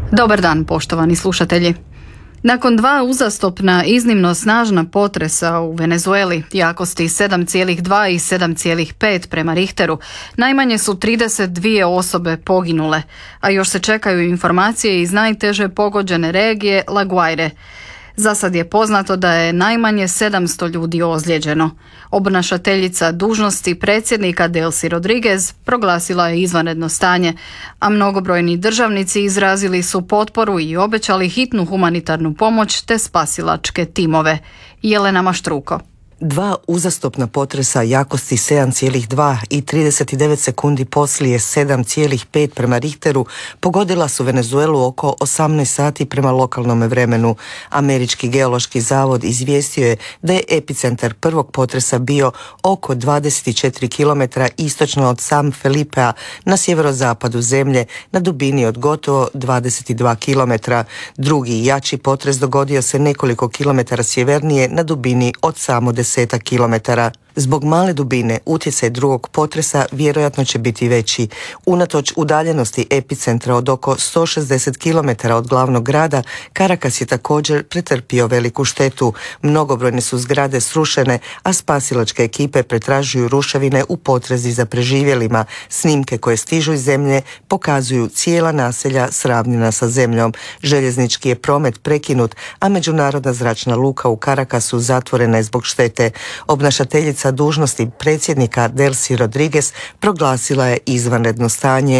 Dobar dan, poštovani slušatelji. Nakon dva uzastopna iznimno snažna potresa u Venezueli jakosti 7,2 i 7,5 prema Richteru, najmanje su 32 osobe poginule, a još se čekaju informacije iz najteže pogođene regije La Guaire. Za sad je poznato da je najmanje 700 ljudi ozlijeđeno. Obnašateljica dužnosti predsjednika Delcy Rodriguez proglasila je izvanredno stanje, a mnogobrojni državnici izrazili su potporu i obećali hitnu humanitarnu pomoć te spasilačke timove. Jelena Maštruko. Dva uzastopna potresa jakosti 7,2 i 39 sekundi poslije 7,5 prema Richteru pogodila su Venezuelu oko 18 sati prema lokalnom vremenu. Američki geološki zavod izvijestio je da je epicentar prvog potresa bio oko 24 km istočno od San Felipea na sjeverozapadu zemlje na dubini od gotovo 22 km. Drugi jači potres dogodio se nekoliko kilometara sjevernije na dubini od samo 10 kilometara. Zbog male dubine utjecaj drugog potresa vjerojatno će biti veći. Unatoč udaljenosti epicentra od oko 160 km od glavnog grada, Caracas je također pretrpio veliku štetu. Mnogobrojne su zgrade srušene, a spasilačke ekipe pretražuju ruševine u potrazi za preživjelima. Snimke koje stižu iz zemlje pokazuju cijela naselja sravnjena sa zemljom. Željeznički je promet prekinut, a međunarodna zračna luka u Caracasu zatvorena je zbog štete. Obnašateljica dužnosti predsjednika Delcy Rodriguez proglasila je izvanredno stanje.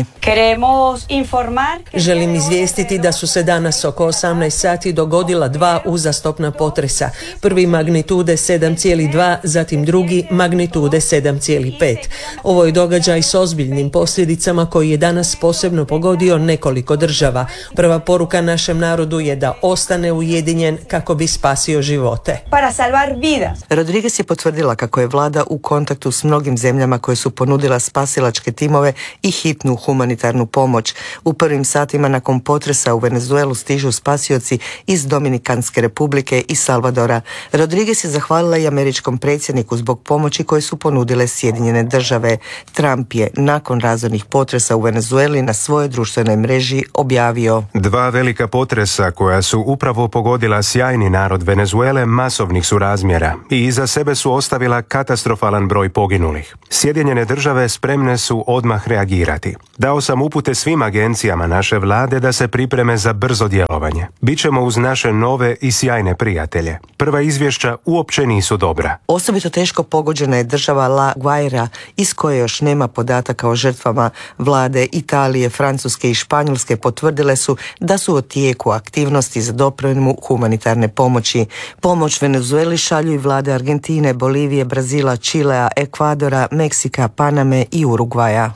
Želim izvijestiti da su se danas oko 18 sati dogodila dva uzastopna potresa. Prvi magnitude 7,2, zatim drugi magnitude 7,5. Ovo je događaj s ozbiljnim posljedicama koji je danas posebno pogodio nekoliko država. Prva poruka našem narodu je da ostane ujedinjen kako bi spasio živote. Rodriguez je potvrdila kako je vlada u kontaktu s mnogim zemljama koje su ponudila spasilačke timove i hitnu humanitarnu pomoć. U prvim satima nakon potresa u Venezuelu stižu spasioci iz Dominikanske republike i Salvadora. Rodriguez je zahvalila i američkom predsjedniku zbog pomoći koje su ponudile Sjedinjene države. Trump je nakon razornih potresa u Venezueli na svojoj društvenoj mreži objavio: Dva velika potresa koja su upravo pogodila sjajni narod Venezuele masovnih su razmjera i iza sebe su ostavila katastrofalan broj poginulih. Sjedinjene države spremne su odmah reagirati. Dao sam upute svim agencijama naše vlade da se pripreme za brzo djelovanje. Bićemo uz naše nove i sjajne prijatelje. Prva izvješća uopće nisu dobra. Osobito teško pogođena je država La Guaira, iz koje još nema podataka o žrtvama. Vlade Italije, Francuske i Španjolske potvrdile su da su u tijeku aktivnosti za dopremu humanitarne pomoći. Pomoć Venezueli šalju i vlade Argentine, Bolivije, Brazila, Čilea, Ekvadora, Meksika, Paname i Urugvaja.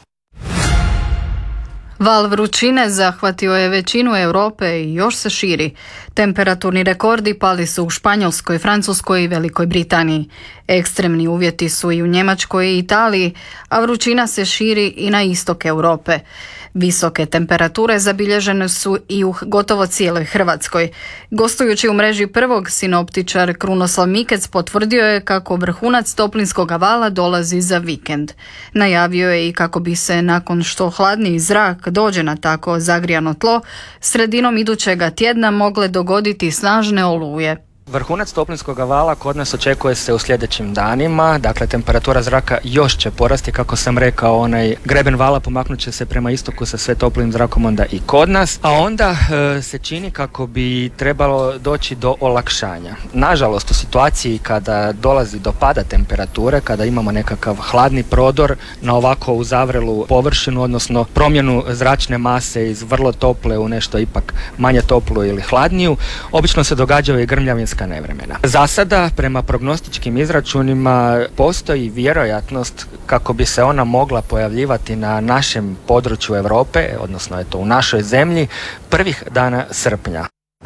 Val vrućine zahvatio je većinu Europe i još se širi. Temperaturni rekordi pali su u Španjolskoj, Francuskoj i Velikoj Britaniji. Ekstremni uvjeti su i u Njemačkoj i Italiji, a vrućina se širi i na istok Europe. Visoke temperature zabilježene su i u gotovo cijeloj Hrvatskoj. Gostujući u mreži prvog, sinoptičar Krunoslav Mikec potvrdio je kako vrhunac toplinskog vala dolazi za vikend. Najavio je i kako bi se nakon što hladniji zrak dođe na tako zagrijano tlo, sredinom idućega tjedna mogle dogoditi snažne oluje. Vrhunac toplinskog vala kod nas očekuje se u sljedećim danima, dakle temperatura zraka još će porasti, kako sam rekao, onaj greben vala pomaknut će se prema istoku sa sve toplim zrakom onda i kod nas, a onda se čini kako bi trebalo doći do olakšanja. Nažalost, u situaciji kada dolazi do pada temperature, kada imamo nekakav hladni prodor na ovako uzavrelu površinu, odnosno promjenu zračne mase iz vrlo tople u nešto ipak manje toplu ili hladniju, obično se događaju i grmljavinska nevremena. Za sada, prema prognostičkim izračunima, postoji vjerojatnost kako bi se ona mogla pojavljivati na našem području Europe, odnosno eto u našoj zemlji, prvih dana srpnja.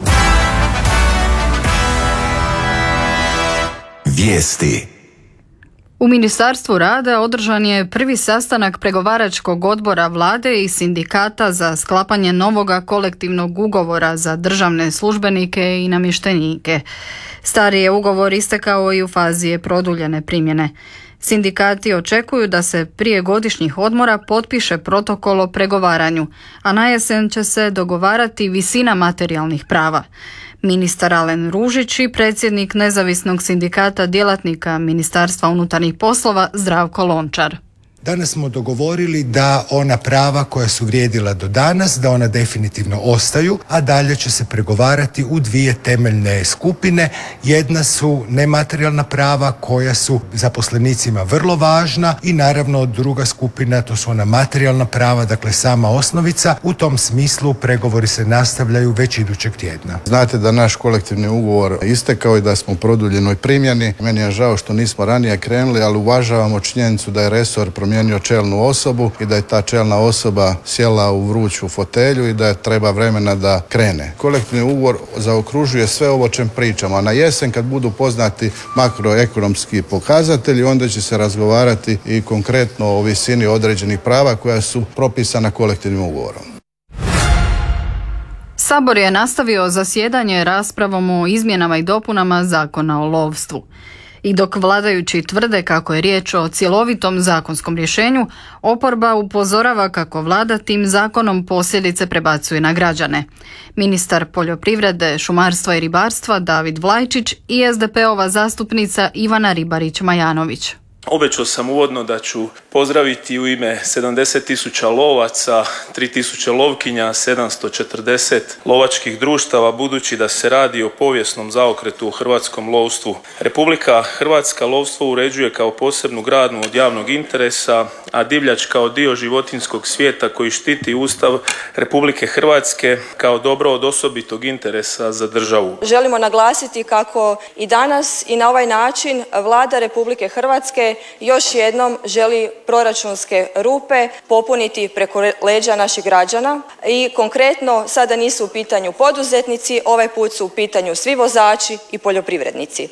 Vijesti. U Ministarstvu rada održan je prvi sastanak pregovaračkog odbora vlade i sindikata za sklapanje novoga kolektivnog ugovora za državne službenike i namještenike. Stari je ugovor istekao i u fazi je produljene primjene. Sindikati očekuju da se prije godišnjih odmora potpiše protokol o pregovaranju, a na jesen će se dogovarati visina materijalnih prava. Ministar Alen Ružić i predsjednik Nezavisnog sindikata djelatnika Ministarstva unutarnjih poslova Zdravko Lončar. Danas smo dogovorili da ona prava koja su vrijedila do danas, da ona definitivno ostaju, a dalje će se pregovarati u dvije temeljne skupine. Jedna su nematerijalna prava koja su zaposlenicima vrlo važna i naravno druga skupina, to su ona materijalna prava, dakle sama osnovica. U tom smislu pregovori se nastavljaju već idućeg tjedna. Znate da naš kolektivni ugovor istekao i da smo u produljenoj primjeni. Meni je žao što nismo ranije krenuli, ali uvažavamo činjenicu da je resor promijenio čelnu osobu i da je ta čelna osoba sjela u vruću fotelju i da je treba vremena da krene. Kolektivni ugovor zaokružuje sve ovo o čem pričamo, a na jesen kad budu poznati makroekonomski pokazatelji, onda će se razgovarati i konkretno o visini određenih prava koja su propisana kolektivnim ugovorom. Sabor je nastavio zasjedanje raspravom o izmjenama i dopunama Zakona o lovstvu. I dok vladajući tvrde kako je riječ o cjelovitom zakonskom rješenju, oporba upozorava kako vlada tim zakonom posljedice prebacuje na građane. Ministar poljoprivrede, šumarstva i ribarstva David Vlajčić i SDP-ova zastupnica Ivana Ribarić-Majanović. Obećao sam uvodno da ću pozdraviti u ime 70.000 lovaca, 3.000 lovkinja, 740 lovačkih društava, budući da se radi o povijesnom zaokretu u hrvatskom lovstvu. Republika Hrvatska lovstvo uređuje kao posebnu granu od javnog interesa, a divljač kao dio životinjskog svijeta koji štiti Ustav Republike Hrvatske kao dobro od osobitog interesa za državu. Želimo naglasiti kako i danas i na ovaj način Vlada Republike Hrvatske još jednom želi proračunske rupe popuniti preko leđa naših građana i konkretno sada nisu u pitanju poduzetnici, ovaj put su u pitanju svi vozači i poljoprivrednici.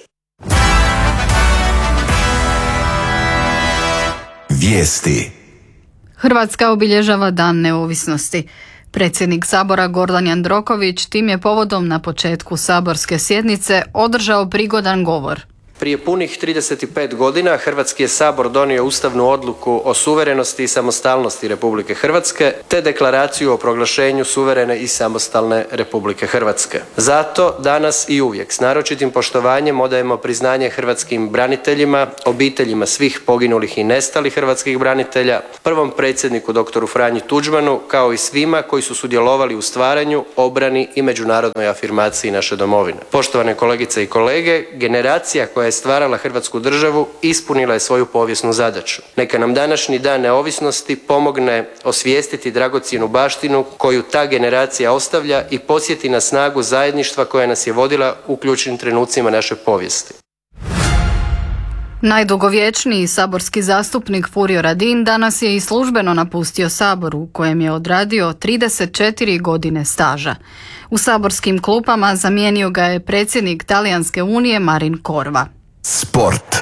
Vijesti. Hrvatska obilježava Dan neovisnosti. Predsjednik Sabora Gordan Jandroković tim je povodom na početku saborske sjednice održao prigodan govor. Prije punih 35 godina Hrvatski je sabor donio ustavnu odluku o suverenosti i samostalnosti Republike Hrvatske te deklaraciju o proglašenju suverene i samostalne Republike Hrvatske. Zato danas i uvijek s naročitim poštovanjem odajemo priznanje hrvatskim braniteljima, obiteljima svih poginulih i nestalih hrvatskih branitelja, prvom predsjedniku dr. Franji Tuđmanu, kao i svima koji su sudjelovali u stvaranju, obrani i međunarodnoj afirmaciji naše domovine. Poštovane kolegice i kolege, generacija koja je stvarala Hrvatsku državu ispunila je svoju povijesnu zadaću. Neka nam današnji dan neovisnosti pomogne osvijestiti dragocjenu baštinu koju ta generacija ostavlja i podsjeti na snagu zajedništva koja nas je vodila u ključnim trenucima naše povijesti. Najdugovječniji saborski zastupnik Furio Radin danas je i službeno napustio Sabor u kojem je odradio 34 godine staža. U saborskim klupama zamijenio ga je predsjednik Talijanske unije Marin Korva. Sport.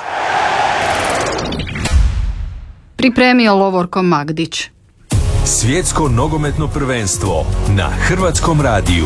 Pripremio Lovorko Magdić. Svjetsko nogometno prvenstvo na Hrvatskom radiju.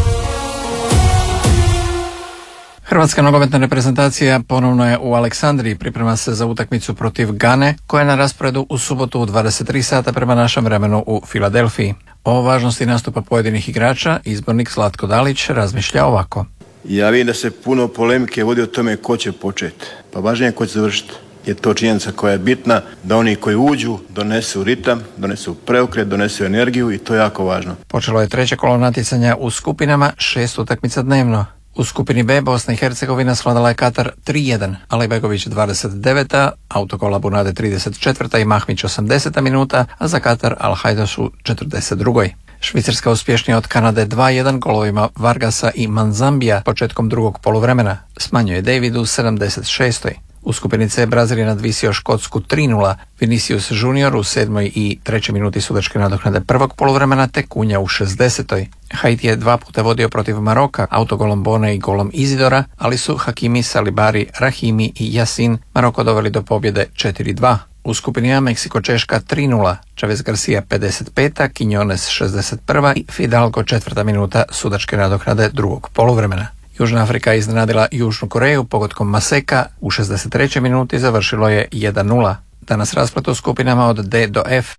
Hrvatska nogometna reprezentacija ponovno je u Aleksandriji, priprema se za utakmicu protiv Gane, koja je na rasporedu u subotu u 23 sata prema našem vremenu u Filadelfiji. O važnosti nastupa pojedinih igrača izbornik Zlatko Dalić razmišlja ovako. Ja vidim da se puno polemike vodi o tome ko će početi, pa važnije je ko će završiti. Je to činjenica koja je bitna, da oni koji uđu donesu ritam, donesu preokret, donesu energiju i to je jako važno. Počelo je treće kolo natjecanja u skupinama, 6 utakmica dnevno. U skupini B Bosna i Hercegovina svladala je Katar 3-1, Alibegović 29. Autokola Bunade 34. i Mahmić 80. minuta, a za Katar Al-Hajdaš u 42. Švicarska uspješnija od Kanade 2-1 golovima Vargasa i Manzambija početkom drugog poluvremena. Smanjuje David u 76. U skupini C Brazil je nadvisio Škotsku 3-0, Vinicius Junior u 7. i 3. minuti sudačke nadoknade prvog poluvremena te Kunja u 60. Haiti je 2 puta vodio protiv Maroka, autogolom Bone i golom Izidora, ali su Hakimi, Salibari, Rahimi i Yasin Maroko doveli do pobjede 4-2. U skupini A Meksiko Češka 3-0, Chavez Garcia 55. Quiñones 61. i Fidalgo 4. minuta sudačke nadoknade drugog poluvremena. Južna Afrika iznenadila Južnu Koreju pogodkom Maseka, u 63. minuti završilo je 1:0. Danas rasplet u skupinama od D do F.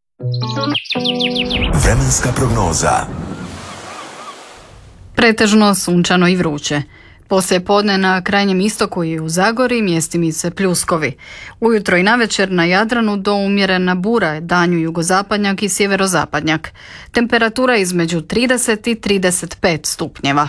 Vremenska prognoza. Pretežno sunčano i vruće. Poslije podne na krajnjem istoku i u Zagori mjestimice pljuskovi. Ujutro i navečer na Jadranu do umjerena bura, danju jugozapadnjak i sjeverozapadnjak. Temperatura između 30 i 35 stupnjeva.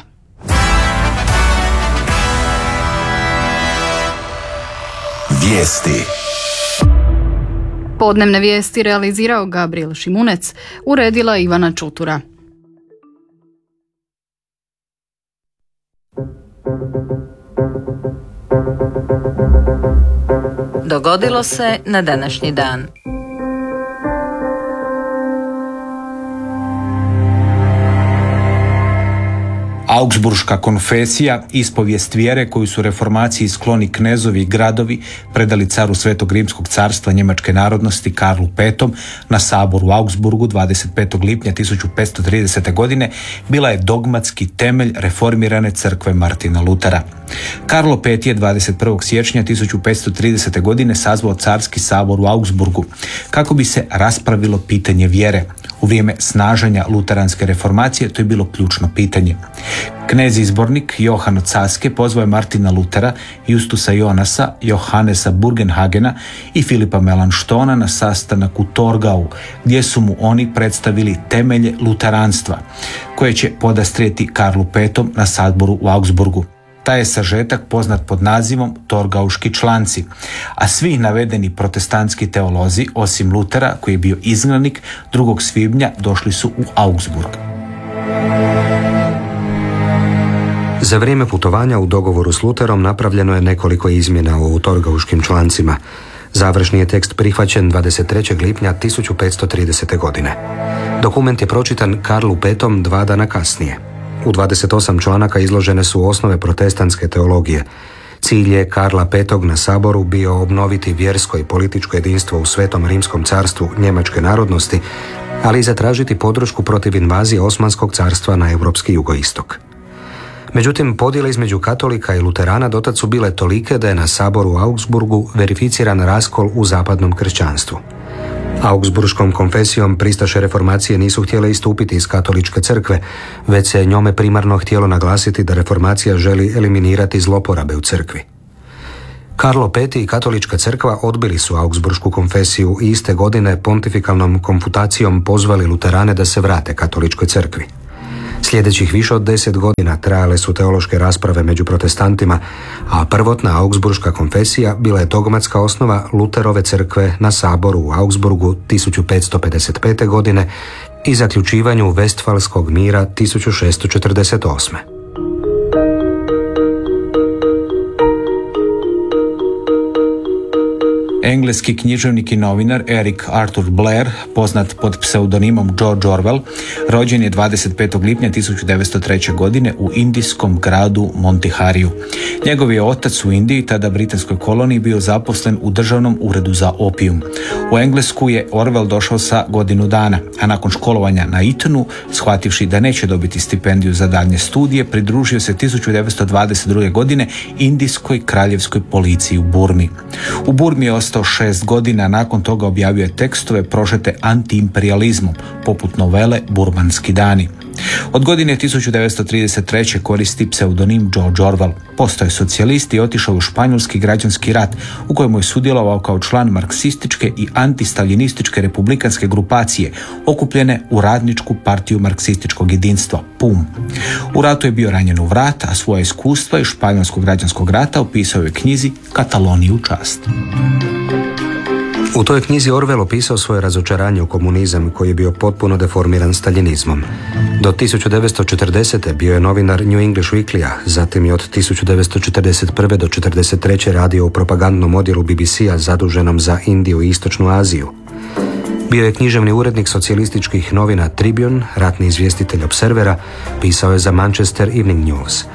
Vijesti. Podnevne vijesti realizirao Gabriel Šimunec, uredila Ivana Čutura. Dogodilo se na današnji dan. Augsburška konfesija, ispovijest vjere koju su reformaciji skloni knezovi i gradovi predali caru Svetog Rimskog carstva njemačke narodnosti Karlu V na saboru u Augsburgu 25. lipnja 1530. godine bila je dogmatski temelj reformirane crkve Martina Lutera. Karlo V je 21. siječnja 1530. godine sazvao carski sabor u Augsburgu kako bi se raspravilo pitanje vjere. U vrijeme snaženja luteranske reformacije to je bilo ključno pitanje. Knez izbornik Johan od Saske pozvao je Martina Lutera, Justusa Jonasa, Johannesa Burgenhagena i Filipa Melanštona na sastanak u Torgau, gdje su mu oni predstavili temelje luteranstva, koje će podastrijeti Karlu V na saboru u Augsburgu. Taj je sažetak poznat pod nazivom Torgauški članci, a svi navedeni protestantski teolozi, osim Lutera, koji je bio izgnanik, 2. svibnja došli su u Augsburg. Za vrijeme putovanja u dogovoru s Luterom napravljeno je nekoliko izmjena u Torgauškim člancima. Završni je tekst prihvaćen 23. lipnja 1530. godine. Dokument je pročitan Karlu V 2 dana kasnije. U 28 članaka izložene su osnove protestantske teologije. Cilj je Karla V na saboru bio obnoviti vjersko i političko jedinstvo u Svetom Rimskom carstvu njemačke narodnosti, ali i zatražiti podršku protiv invazije Osmanskog carstva na europski jugoistok. Međutim, podjele između katolika i luterana dotad su bile tolike da je na saboru u Augsburgu verificiran raskol u zapadnom kršćanstvu. Augsburškom konfesijom pristaše reformacije nisu htjele istupiti iz katoličke crkve, već se njome primarno htjelo naglasiti da reformacija želi eliminirati zloporabe u crkvi. Karlo V i katolička crkva odbili su Augsburšku konfesiju i iste godine pontifikalnom konfutacijom pozvali luterane da se vrate katoličkoj crkvi. Sljedećih više od 10 godina trajale su teološke rasprave među protestantima, a prvotna Augsburška konfesija bila je dogmatska osnova Luterove crkve na saboru u Augsburgu 1555. godine i zaključivanju Vestfalskog mira 1648. Engleski književnik i novinar Eric Arthur Blair, poznat pod pseudonimom George Orwell, rođen je 25. lipnja 1903. godine u indijskom gradu Montihariju. Njegov je otac u Indiji, tada britanskoj koloniji, bio zaposlen u državnom uredu za opijum. U Englesku je Orwell došao sa godinu dana, a nakon školovanja na Etonu, shvativši da neće dobiti stipendiju za daljnje studije, pridružio se 1922. godine indijskoj kraljevskoj policiji u Burmi. U Burmi je ostao 6 godina, nakon toga objavio je tekstove prožete antiimperializmom, poput novele Burmanski dani. Od godine 1933. koristi pseudonim George Orwell. Postao je socijalist i otišao u španjolski građanski rat, u kojemu je sudjelovao kao član marksističke i antistaljinističke republikanske grupacije, okupljene u Radničku partiju marksističkog jedinstva, PUM. U ratu je bio ranjen u vrat, a svoje iskustva iz španjolskog građanskog rata opisao je u knjizi Kataloniju čast. U toj knjizi Orwell opisao svoje razočaranje u komunizam koji je bio potpuno deformiran staljinizmom. Do 1940. bio je novinar New English Weekly-a, zatim je od 1941. do 1943. radio u propagandnom odjelu BBC-a zaduženom za Indiju i Istočnu Aziju. Bio je književni urednik socijalističkih novina Tribune, ratni izvjestitelj Observera, pisao je za Manchester Evening News.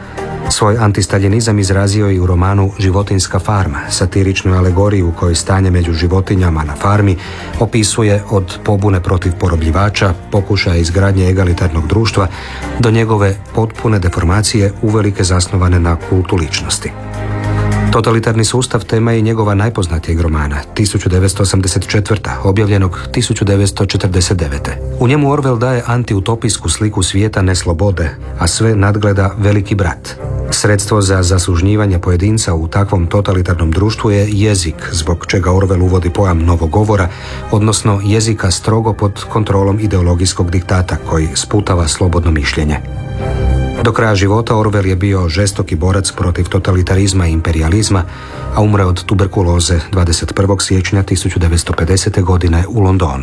Svoj antistaljinizam izrazio je i u romanu Životinjska farma, satiričnoj alegoriji u kojoj stanje među životinjama na farmi opisuje od pobune protiv porobljivača, pokušaja izgradnje egalitarnog društva, do njegove potpune deformacije uvelike zasnovane na kultu ličnosti. Totalitarni sustav tema je njegova najpoznatijeg romana, 1984. objavljenog 1949. U njemu Orwell daje antiutopijsku sliku svijeta neslobode, a sve nadgleda veliki brat. Sredstvo za zasužnjivanje pojedinca u takvom totalitarnom društvu je jezik, zbog čega Orwell uvodi pojam novog govora, odnosno jezika strogo pod kontrolom ideologijskog diktata koji sputava slobodno mišljenje. Do kraja života Orwell je bio žestoki borac protiv totalitarizma i imperijalizma, a umre od tuberkuloze 21. siječnja 1950. godine u Londonu.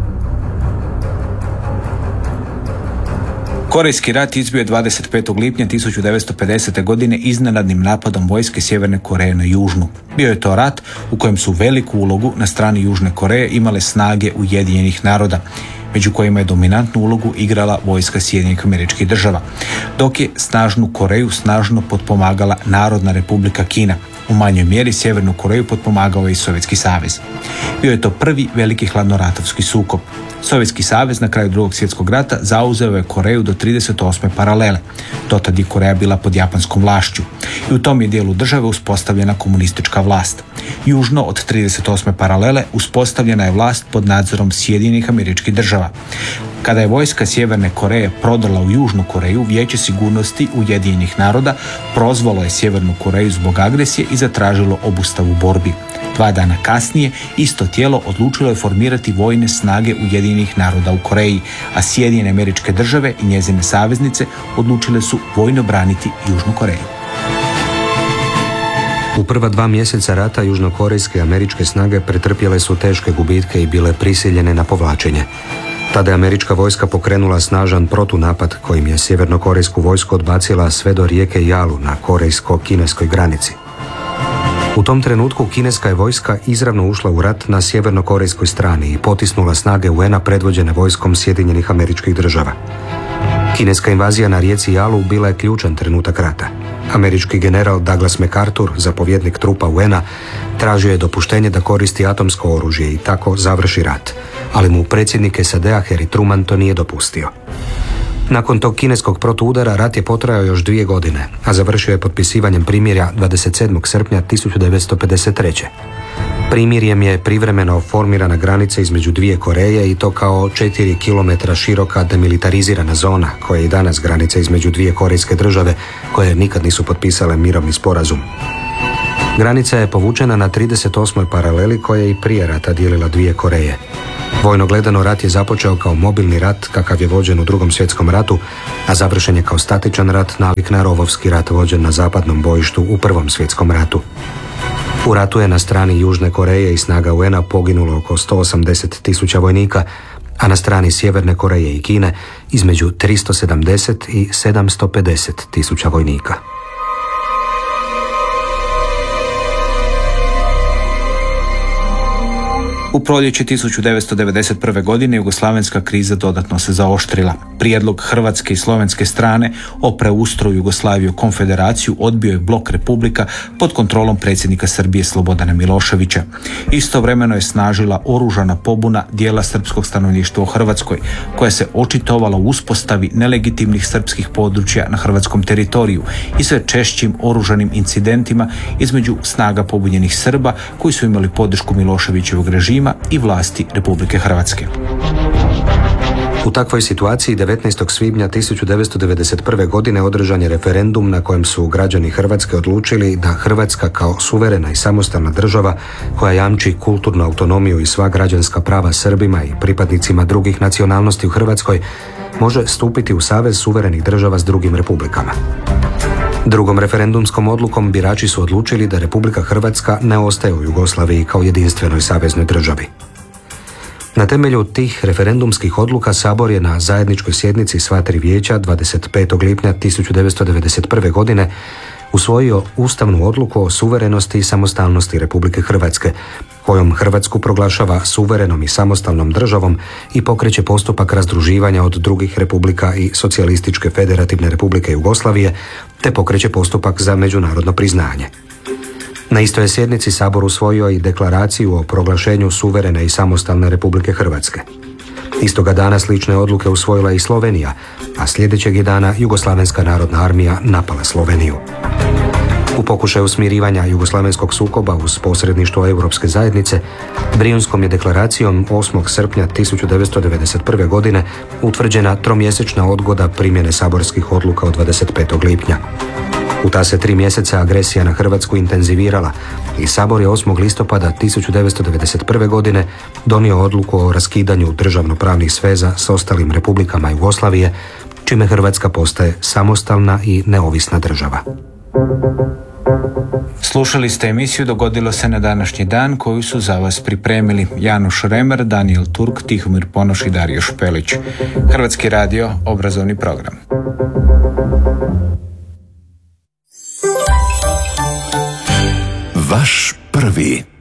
Korejski rat izbio je 25. lipnja 1950. godine iznenadnim napadom vojske Sjeverne Koreje na Južnu. Bio je to rat u kojem su veliku ulogu na strani Južne Koreje imale snage Ujedinjenih naroda, među kojima je dominantnu ulogu igrala vojska Sjedinjenih Američkih Država, dok je snažnu Koreju snažno potpomagala Narodna Republika Kina. U manjoj mjeri Sjevernu Koreju potpomagao je i Sovjetski savez. Bio je to prvi veliki hladnoratovski sukob. Sovjetski savez na kraju Drugog svjetskog rata zauzeo je Koreju do 38. paralele. Dotad je Koreja bila pod japanskom vlašću i u tom je dijelu države uspostavljena komunistička vlast. Južno od 38. paralele uspostavljena je vlast pod nadzorom Sjedinjenih Američkih Država. Kada je vojska Sjeverne Koreje prodrla u Južnu Koreju, Vijeće sigurnosti Ujedinjenih naroda prozvalo je Sjevernu Koreju zbog agresije i zatražilo obustavu borbi. 2 dana kasnije isto tijelo odlučilo je formirati vojne snage Ujedinjenih naroda u Koreji, a Sjedinjene Američke Države i njezine saveznice odlučile su vojno braniti Južnu Koreju. U prva 2 mjeseca rata južnokorejske američke snage pretrpjele su teške gubitke i bile prisiljene na povlačenje. Tada je američka vojska pokrenula snažan protunapad kojim je sjevernokorejsku vojsku odbacila sve do rijeke Jalu na korejsko-kineskoj granici. U tom trenutku kineska je vojska izravno ušla u rat na sjevernokorejskoj strani i potisnula snage UN-a predvođene vojskom Sjedinjenih Američkih Država. Kineska invazija na rijeci Jalu bila je ključan trenutak rata. Američki general Douglas MacArthur, zapovjednik trupa UN-a, tražio je dopuštenje da koristi atomsko oružje i tako završi rat, ali mu predsjednik SAD-a Harry Truman to nije dopustio. Nakon tog kineskog protuudara rat je potrajao još 2 godine, a završio je potpisivanjem primirja 27. srpnja 1953. Primirjem je privremeno formirana granica između 2 Koreje i to kao 4 km široka demilitarizirana zona koja je i danas granica između 2 korejske države koje nikad nisu potpisale mirovni sporazum. Granica je povučena na 38. paraleli koja je i prije rata dijelila 2 Koreje. Vojno gledano rat je započeo kao mobilni rat kakav je vođen u Drugom svjetskom ratu, a završen je kao statičan rat nalik na rovovski rat vođen na zapadnom bojištu u Prvom svjetskom ratu. U ratu je na strani Južne Koreje i snaga UN-a poginulo oko 180.000 vojnika, a na strani Sjeverne Koreje i Kine između 370 i 750.000 vojnika. U proljeće 1991. godine jugoslavenska kriza dodatno se zaoštrila. Prijedlog hrvatske i slovenske strane o preustroju Jugoslavije u konfederaciju odbio je blok republika pod kontrolom predsjednika Srbije Slobodana Miloševića. Istovremeno je snažila oružana pobuna dijela srpskog stanovništva u Hrvatskoj, koja se očitovala u uspostavi nelegitimnih srpskih područja na hrvatskom teritoriju i sve češćim oružanim incidentima između snaga pobunjenih Srba koji su imali podršku Miloševićevog režima i vlasti Republike Hrvatske. U takvoj situaciji 19. svibnja 1991. godine održan je referendum na kojem su građani Hrvatske odlučili da Hrvatska kao suverena i samostalna država koja jamči kulturnu autonomiju i sva građanska prava Srbima i pripadnicima drugih nacionalnosti u Hrvatskoj može stupiti u savez suverenih država s drugim republikama. Drugom referendumskom odlukom birači su odlučili da Republika Hrvatska ne ostaje u Jugoslaviji kao jedinstvenoj saveznoj državi. Na temelju tih referendumskih odluka Sabor je na zajedničkoj sjednici sva 3 vijeća 25. lipnja 1991. godine usvojio ustavnu odluku o suverenosti i samostalnosti Republike Hrvatske, kojom Hrvatsku proglašava suverenom i samostalnom državom i pokreće postupak razdruživanja od drugih republika i Socijalističke federativne republike Jugoslavije, te pokreće postupak za međunarodno priznanje. Na istoj sjednici Sabor usvojio i deklaraciju o proglašenju suverene i samostalne Republike Hrvatske. Istoga dana slične odluke usvojila i Slovenija, a sljedećeg je dana Jugoslavenska narodna armija napala Sloveniju. U pokušaju smirivanja jugoslavenskog sukoba uz posredništvo Europske zajednice, Brijunskom je deklaracijom 8. srpnja 1991. godine utvrđena tromjesečna odgoda primjene saborskih odluka od 25. lipnja. U ta se 3 mjeseca agresija na Hrvatsku intenzivirala i Sabor je 8. listopada 1991. godine donio odluku o raskidanju državnopravnih sveza s ostalim republikama Jugoslavije, čime Hrvatska postaje samostalna i neovisna država. Slušali ste emisiju Dogodilo se na današnji dan, koju su za vas pripremili Januš Remer, Daniel Turk, Tihomir Ponoš i Dario Špelić. Hrvatski radio, obrazovni program. Vaš prvi.